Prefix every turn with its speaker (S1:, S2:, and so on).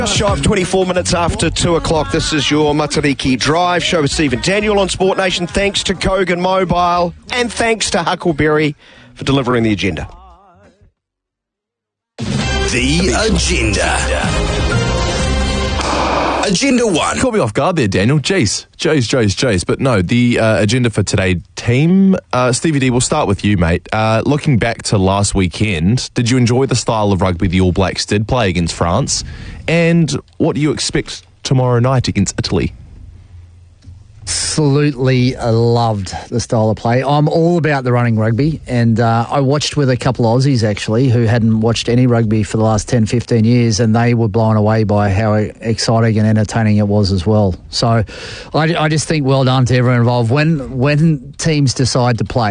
S1: Just shy of 24 minutes after 2 o'clock, this is your Matariki Drive show with Stephen Daniel on Sport Nation. Thanks to Kogan Mobile and thanks to Huckleberry for delivering the agenda.
S2: The Agenda. Agenda 1.
S3: Caught me off guard there, Daniel. Jace. But no, the agenda for today, team. Stevie D, we'll start with you, mate. Looking back to last weekend, did you enjoy the style of rugby the All Blacks did play against France? And what do you expect tomorrow night against Italy?
S4: Absolutely loved the style of play. I'm all about the running rugby, and I watched with a couple of Aussies actually who hadn't watched any rugby for the last 10, 15 years, and they were blown away by how exciting and entertaining it was as well. So I just think well done to everyone involved. When teams decide to play